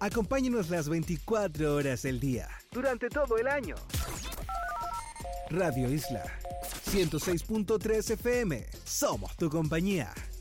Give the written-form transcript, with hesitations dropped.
Acompáñenos las 24 horas del día, durante todo el año. Radio Isla 106.3 FM. Somos tu compañía.